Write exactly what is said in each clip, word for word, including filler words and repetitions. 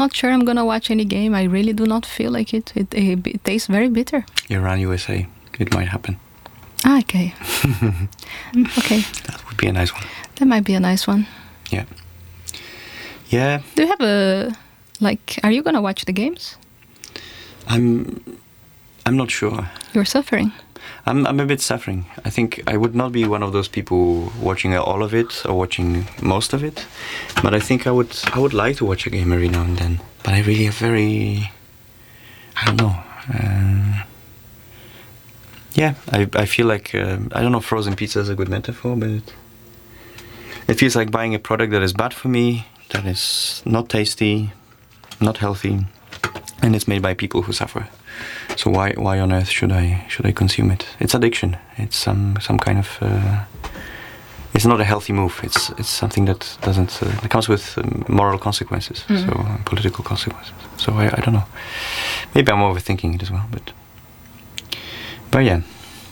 not sure I'm gonna watch any game. I really do not feel like it. It, it, it tastes very bitter. Iran, U S A. It might happen. Ah, okay. Okay. That would be a nice one. That might be a nice one. Yeah. Yeah. Do you have a like? Are you gonna watch the games? I'm. I'm not sure. You're suffering. I'm. I'm a bit suffering. I think I would not be one of those people watching all of it or watching most of it, but I think I would. I would like to watch a game every now and then. But I really have very. I don't know. Uh, yeah, I. I feel like uh, I don't know. Frozen pizza is a good metaphor, but it, it feels like buying a product that is bad for me, that is not tasty, not healthy, and it's made by people who suffer. So why why on earth should I should I consume it? It's addiction. It's some some kind of. Uh, it's not a healthy move. It's it's something that doesn't. Uh, it comes with um, moral consequences, mm. so uh, political consequences. So I, I don't know. Maybe I'm overthinking it as well, but. But yeah.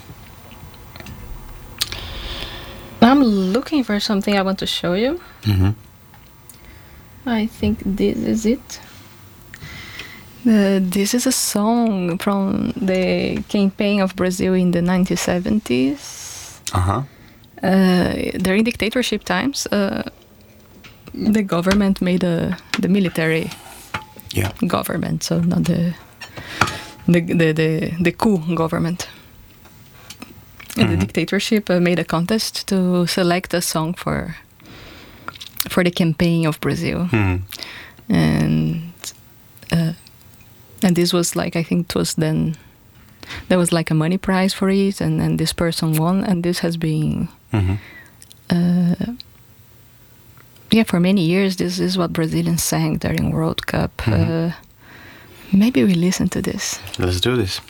I'm looking for something I want to show you. Mm-hmm. I think this is it. Uh, this is a song from the campaign of Brazil in the nineteen seventies. Uh-huh. Uh, during dictatorship times, uh, the government made a the military yeah. government, so not the the the the, the coup government. And mm-hmm. the dictatorship uh, made a contest to select a song for for the campaign of Brazil, mm-hmm. and. Uh, And this was like, I think it was then, there was like a money prize for it, and then this person won, and this has been, mm-hmm. uh, yeah, for many years, this is what Brazilians sang during World Cup. Mm-hmm. Uh, maybe we listen to this. Let's do this.